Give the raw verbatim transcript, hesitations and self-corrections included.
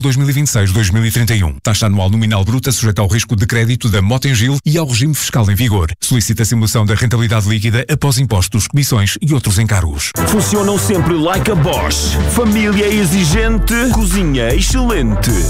dois mil e vinte e seis a dois mil e trinta e um. Taxa anual nominal bruta sujeita ao risco de crédito da Motengil e ao regime fiscal em vigor. Solicita a simulação da rentabilidade líquida após impostos, comissões e outros encargos. Funcionam sempre like a Bosch. Família exigente, cozinha excelente.